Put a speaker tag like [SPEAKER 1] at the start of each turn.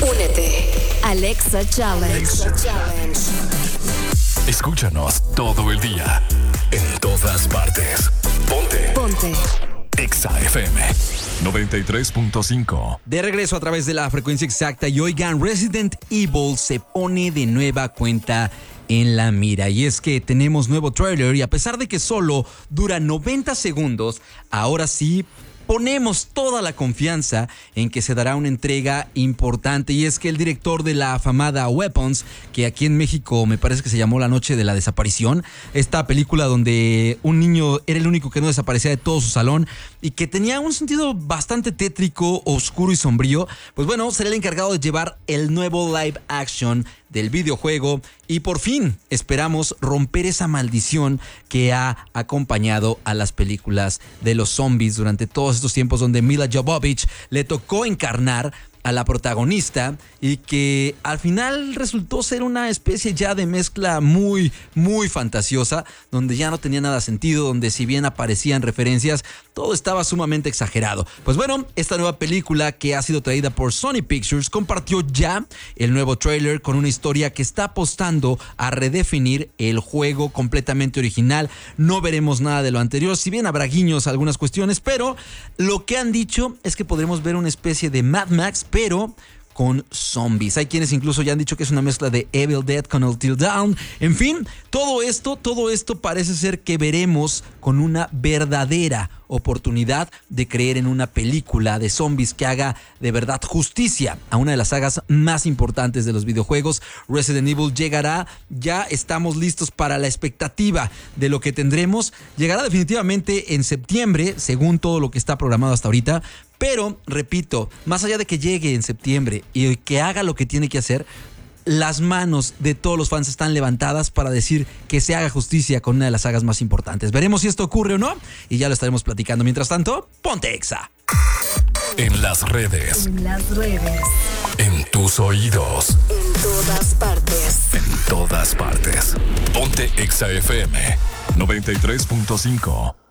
[SPEAKER 1] Únete. Alexa Challenge.
[SPEAKER 2] Escúchanos todo el día, en todas partes. Ponte. Exa FM 93.5.
[SPEAKER 3] De regreso a través de la frecuencia exacta y oigan, Resident Evil se pone de nueva cuenta en la mira. Y es que tenemos nuevo tráiler y a pesar de que solo dura 90 segundos, ahora sí ponemos toda la confianza en que se dará una entrega importante. Y es que el director de la afamada Weapons, que aquí en México me parece que se llamó La Noche de la Desaparición, esta película donde un niño era el único que no desaparecía de todo su salón y que tenía un sentido bastante tétrico, oscuro y sombrío, pues bueno, será el encargado de llevar el nuevo live action del videojuego y por fin esperamos romper esa maldición que ha acompañado a las películas de los zombies durante todos estos tiempos, donde Mila Jovovich le tocó encarnar a la protagonista y que al final resultó ser una especie ya de mezcla muy, muy fantasiosa, donde ya no tenía nada sentido, donde si bien aparecían referencias, todo estaba sumamente exagerado. Pues bueno, esta nueva película que ha sido traída por Sony Pictures compartió ya el nuevo tráiler con una historia que está apostando a redefinir el juego completamente original. No veremos nada de lo anterior, si bien habrá guiños a algunas cuestiones, pero lo que han dicho es que podremos ver una especie de Mad Max, pero con zombies. Hay quienes incluso ya han dicho que es una mezcla de Evil Dead con Until Dawn. En fin, todo esto parece ser que veremos con una verdadera oportunidad de creer en una película de zombies que haga de verdad justicia a una de las sagas más importantes de los videojuegos. Resident Evil llegará, ya estamos listos para la expectativa de lo que tendremos. Llegará definitivamente en septiembre, según todo lo que está programado hasta ahorita. Pero, repito, más allá de que llegue en septiembre y que haga lo que tiene que hacer, las manos de todos los fans están levantadas para decir que se haga justicia con una de las sagas más importantes. Veremos si esto ocurre o no y ya lo estaremos platicando. Mientras tanto, ponte Exa.
[SPEAKER 2] En las redes. En tus oídos.
[SPEAKER 1] En todas partes.
[SPEAKER 2] Ponte Exa FM 93.5.